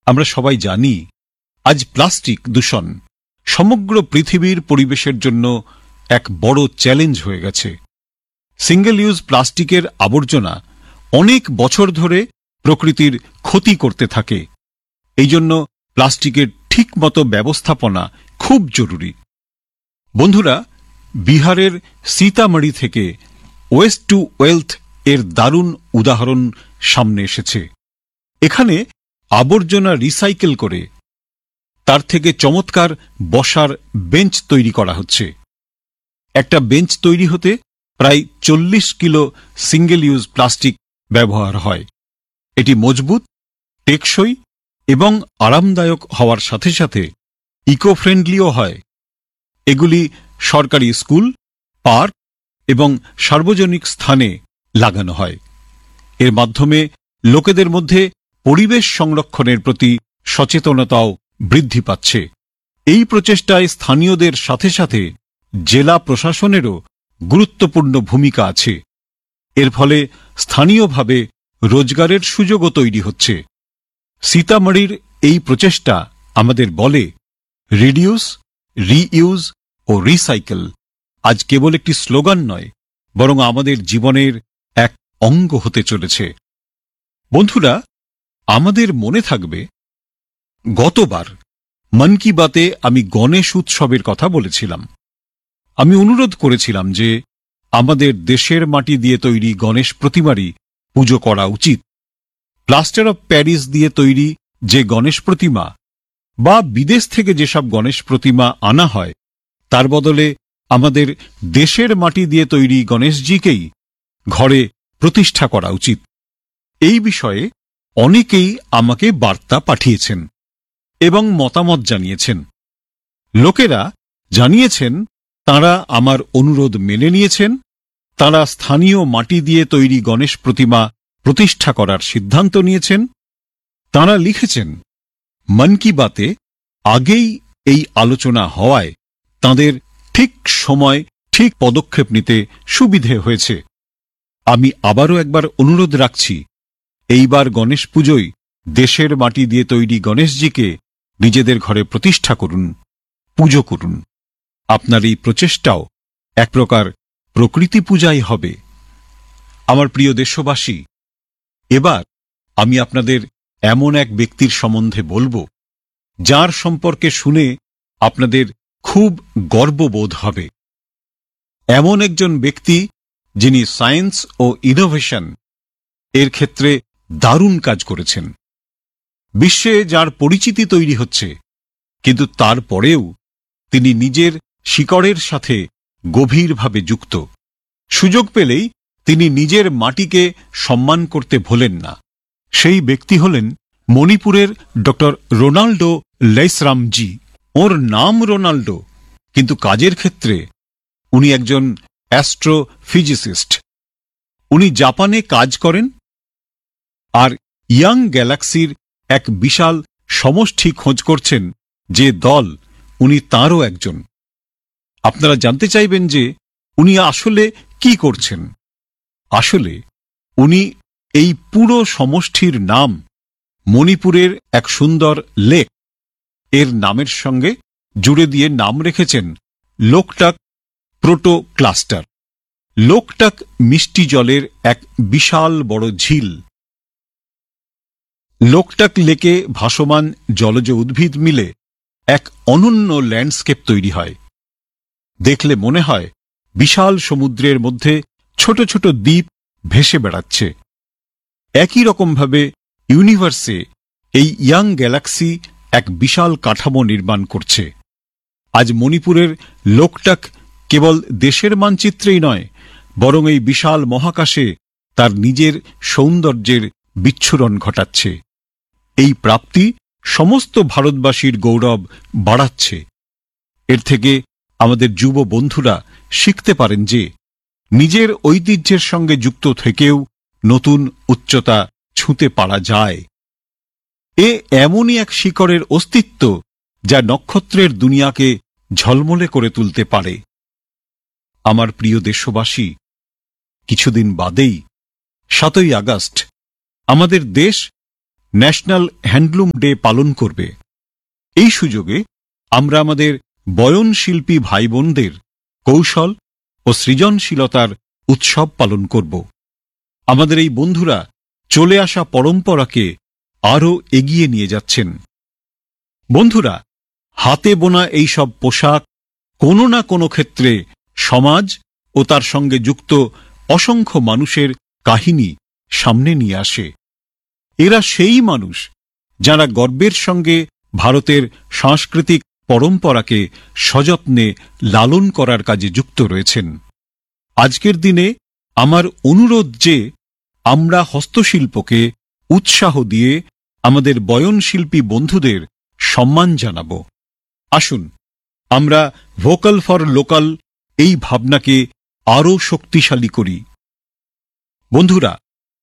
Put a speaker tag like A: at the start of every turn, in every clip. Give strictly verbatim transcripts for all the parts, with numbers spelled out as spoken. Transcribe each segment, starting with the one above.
A: আমরা সবাই জানি আজ প্লাস্টিক দূষণ সমগ্র পৃথিবীর পরিবেশের জন্য এক বড় চ্যালেঞ্জ হয়ে গেছে। সিঙ্গেল ইউজ প্লাস্টিকের আবর্জনা অনেক বছর ধরে প্রকৃতির ক্ষতি করতে থাকে। এই জন্য প্লাস্টিকের ঠিকমতো ব্যবস্থাপনা খুব জরুরি। বন্ধুরা, বিহারের সীতামঢ়ি থেকে ওয়েস্ট টু ওয়েলথ এর দারুণ উদাহরণ সামনে এসেছে। এখানে আবর্জনা রিসাইকেল করে তার থেকে চমৎকার বসার বেঞ্চ তৈরি করা হচ্ছে। একটা বেঞ্চ তৈরি হতে প্রায় চল্লিশ কিলো সিঙ্গেল ইউজ প্লাস্টিক ব্যবহার হয়। এটি মজবুত, টেকসই এবং আরামদায়ক হওয়ার সাথে সাথে ইকো ফ্রেন্ডলিও হয়। এগুলি সরকারি স্কুল, পার্ক এবং সার্বজনিক স্থানে লাগানো হয়। এর মাধ্যমে লোকেদের মধ্যে পরিবেশ সংরক্ষণের প্রতি সচেতনতাও বৃদ্ধি পাচ্ছে। এই প্রচেষ্টায় স্থানীয়দের সাথে সাথে জেলা প্রশাসনেরও গুরুত্বপূর্ণ ভূমিকা আছে। এর ফলে স্থানীয়ভাবে রোজগারের সুযোগও তৈরি হচ্ছে। সীতামঢ়ির এই প্রচেষ্টা আমাদের বলে, রিডিউস, রিইউজ ও রিসাইকেল আজ কেবল একটি স্লোগান নয়, বরং আমাদের জীবনের এক অঙ্গ হতে চলেছে। বন্ধুরা, আমাদের মনে থাকবে গতবার মন কি বাতে আমি গণেশ উৎসবের কথা বলেছিলাম। আমি অনুরোধ করেছিলাম যে আমাদের দেশের মাটি দিয়ে তৈরি গণেশ প্রতিমারই পুজো করা উচিত। প্লাস্টার অফ প্যারিস দিয়ে তৈরি যে গণেশ প্রতিমা বা বিদেশ থেকে যেসব গণেশ প্রতিমা আনা হয়, তার বদলে আমাদের দেশের মাটি দিয়ে তৈরি গণেশজিকেই ঘরে প্রতিষ্ঠা করা উচিত। এই বিষয়ে অনেকেই আমাকে বার্তা পাঠিয়েছেন এবং মতামত জানিয়েছেন। লোকেরা জানিয়েছেন তাঁরা আমার অনুরোধ মেনে নিয়েছেন। তাঁরা স্থানীয় মাটি দিয়ে তৈরি গণেশ প্রতিমা প্রতিষ্ঠা করার সিদ্ধান্ত নিয়েছেন। তাঁরা লিখেছেন, মন কি বাতে আগেই এই আলোচনা হওয়ায় তাঁদের ঠিক সময় ঠিক পদক্ষেপ নিতে সুবিধে হয়েছে। আমি আবারও একবার অনুরোধ রাখছি, এইবার গণেশ পুজোয় দেশের মাটি দিয়ে তৈরি গণেশজিকে নিজেদের ঘরে প্রতিষ্ঠা করুন, পুজো করুন। আপনার এই প্রচেষ্টাও এক প্রকার প্রকৃতি পূজাই হবে। আমার প্রিয় দেশবাসী, এবার আমি আপনাদের এমন এক ব্যক্তির সম্বন্ধে বলবো, যার সম্পর্কে শুনে আপনাদের খুব গর্ববোধ হবে। এমন একজন ব্যক্তি যিনি সায়েন্স ও ইনোভেশন এর ক্ষেত্রে দারুণ কাজ করেছেন। বিশ্বে যার পরিচিতি তৈরি হচ্ছে, কিন্তু তারপরেও তিনি নিজের শিকড়ের সাথে গভীরভাবে যুক্ত। সুযোগ পেলেই তিনি নিজের মাটিকে সম্মান করতে ভোলেন না। সেই ব্যক্তি হলেন মণিপুরের ডক্টর রোনাল্ডো লেইসরামজি। ওর নাম রোনাল্ডো, কিন্তু কাজের ক্ষেত্রে উনি একজন অ্যাস্ট্রোফিজিসিস্ট। উনি জাপানে কাজ করেন আর ইয়াং গ্যালাক্সির এক বিশাল সমষ্টি খোঁজ করছেন, যে দল উনি তাঁরও একজন। আপনারা জানতে চাইবেন যে উনি আসলে কি করছেন। আসলে উনি এই পুরো সমষ্টির নাম মণিপুরের এক সুন্দর লেক এর নামের সঙ্গে জুড়ে দিয়ে নাম রেখেছেন লোকটাক প্রোটো ক্লাস্টার। লোকটাক মিষ্টি জলের এক বিশাল বড় ঝিল। লোকটাক লেকে ভাসমান জলজ উদ্ভিদ মিলে এক অনন্য ল্যান্ডস্কেপ তৈরি হয়। দেখলে মনে হয় বিশাল সমুদ্রের মধ্যে ছোট ছোট দ্বীপ ভেসে বেড়াচ্ছে। একই রকমভাবে ইউনিভার্সে এই ইয়াং গ্যালাক্সি এক বিশাল কাঠামো নির্মাণ করছে। আজ মণিপুরের লোকটাক কেবল দেশের মানচিত্রেই নয়, বরং এই বিশাল মহাকাশে তার নিজের সৌন্দর্যের বিচ্ছুরণ ঘটাচ্ছে। এই প্রাপ্তি সমস্ত ভারতবাসীর গৌরব বাড়াচ্ছে। এর থেকে আমাদের যুব বন্ধুরা শিখতে পারেন যে নিজের ঐতিহ্যের সঙ্গে যুক্ত থেকেও নতুন উচ্চতা ছুঁতে পারা যায়। এ এমনই এক শিকড়ের অস্তিত্ব যা নক্ষত্রের দুনিয়াকে ঝলমলে করে তুলতে পারে। আমার প্রিয় দেশবাসী, কিছুদিন বাদেই সাতই আগস্ট আমাদের দেশ ন্যাশনাল হ্যান্ডলুম ডে পালন করবে। এই সুযোগে আমরা আমাদের বয়নশিল্পী ভাই বোনদের কৌশল ও সৃজনশীলতার উৎসব পালন করব। আমাদের এই বন্ধুরা চলে আসা পরম্পরাকে আরও এগিয়ে নিয়ে যাচ্ছেন। বন্ধুরা, হাতে বোনা এই সব পোশাক কোনো না কোনো ক্ষেত্রে সমাজ ও তার সঙ্গে যুক্ত অসংখ্য মানুষের কাহিনী সামনে নিয়ে আসে। এরা সেই মানুষ যারা গর্বের সঙ্গে ভারতের সাংস্কৃতিক পরম্পরাকে সযত্নে লালন করার কাজে যুক্ত রয়েছেন। আজকের দিনে আমার অনুরোধ যে আমরা হস্তশিল্পকে উৎসাহ দিয়ে আমাদের বয়নশিল্পী বন্ধুদের সম্মান জানাব। আসুন আমরা ভোকাল ফর লোকাল এই ভাবনাকে আরও শক্তিশালী করি। বন্ধুরা,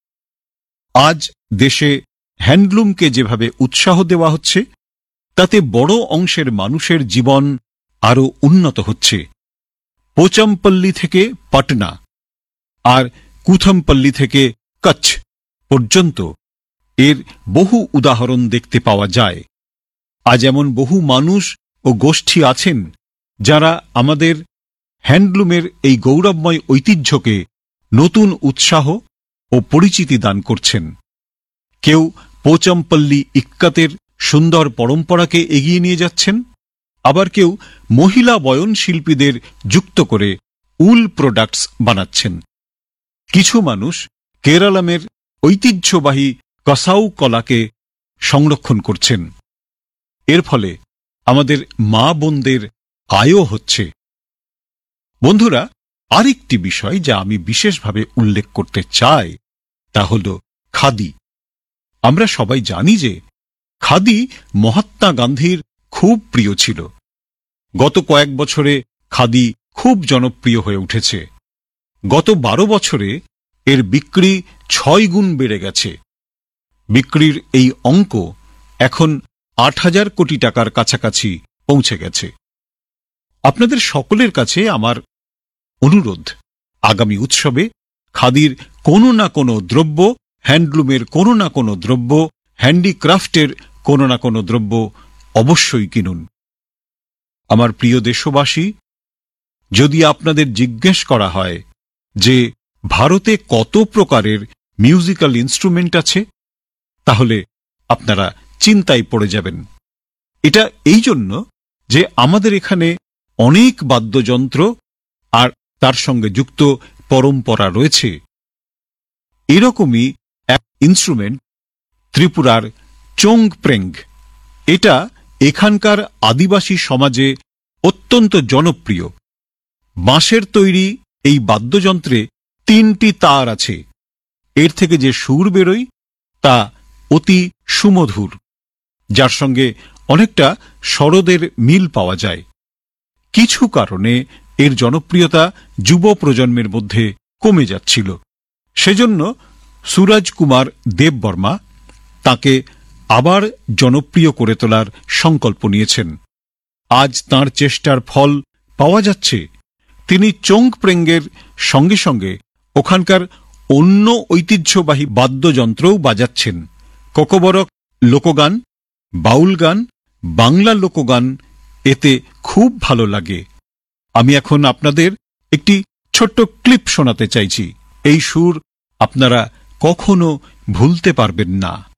A: আজ দেশে হ্যান্ডলুমকে যেভাবে উৎসাহ দেওয়া হচ্ছে তাতে বড় অংশের মানুষের জীবন আরও উন্নত হচ্ছে। পোচামপল্লী থেকে পাটনা আর কুথমপল্লী থেকে কচ্ছ পর্যন্ত এর বহু উদাহরণ দেখতে পাওয়া যায়। আজ এমন বহু মানুষ ও গোষ্ঠী আছেন যারা আমাদের হ্যান্ডলুমের এই গৌরবময় ঐতিহ্যকে নতুন উৎসাহ ও পরিচিতি দান করছেন। কেউ পোচামপল্লী ইক্কাতের সুন্দর পরম্পরাকে এগিয়ে নিয়ে যাচ্ছেন, আবার কেউ মহিলা বয়নশিল্পীদের যুক্ত করে উল প্রোডাক্টস বানাচ্ছেন। কিছু মানুষ কেরালামের ঐতিহ্যবাহী কসাউ কলাকে সংরক্ষণ করছেন। এর ফলে আমাদের মা বোনদের আয়ও হচ্ছে। বন্ধুরা, আরেকটি বিষয় যা আমি বিশেষভাবে উল্লেখ করতে চাই তা হল খাদি। আমরা সবাই জানি যে খাদি মহাত্মা গান্ধীর খুব প্রিয় ছিল। গত কয়েক বছরে খাদি খুব জনপ্রিয় হয়ে উঠেছে। গত বারো বছরে এর বিক্রি ছয় গুণ বেড়ে গেছে। বিক্রির এই অঙ্ক এখন আট হাজার কোটি টাকার কাছাকাছি পৌঁছে গেছে। আপনাদের সকলের কাছে আমার অনুরোধ, আগামী উৎসবে খাদির কোনো না কোনো দ্রব্য, হ্যান্ডলুমের কোনো না কোনো দ্রব্য, হ্যান্ডিক্রাফটের কোনো না কোনো দ্রব্য অবশ্যই কিনুন। আমার প্রিয় দেশবাসী, যদি আপনাদের জিজ্ঞেস করা হয় যে ভারতে কত প্রকারের মিউজিক্যাল ইনস্ট্রুমেন্ট আছে, তাহলে আপনারা চিন্তায় পড়ে যাবেন। এটা এই জন্য যে আমাদের এখানে অনেক বাদ্যযন্ত্র আর তার সঙ্গে যুক্ত পরম্পরা রয়েছে। এরকমই এক ইনস্ট্রুমেন্ট ত্রিপুরার চোংপ্রেং। এটা এখানকার আদিবাসী সমাজে অত্যন্ত জনপ্রিয়। বাঁশের তৈরি এই বাদ্যযন্ত্রে তিনটি তার আছে। এর থেকে যে সুর বেরোয় তা অতি সুমধুর, যার সঙ্গে অনেকটা সরোদের মিল পাওয়া যায়। কিছু কারণে এর জনপ্রিয়তা যুব প্রজন্মের মধ্যে কমে যাচ্ছিল। সেজন্য সুরজ কুমার দেববর্মা তাকে আবার জনপ্রিয় করে তোলার সংকল্প নিয়েছেন। আজ তাঁর চেষ্টার ফল পাওয়া যাচ্ছে। তিনি চোংপ্রেংয়ের সঙ্গে সঙ্গে ওখানকার অন্য ঐতিহ্যবাহী বাদ্যযন্ত্রও বাজাচ্ছেন। কোকবরক লোকগান, বাউল গান, বাংলা লোকগান এতে খুব ভালো লাগে। আমি এখন আপনাদের একটি ছোট্ট ক্লিপ শোনাতে চাইছি। এই সুর আপনারা কখনো ভুলতে পারবেন না।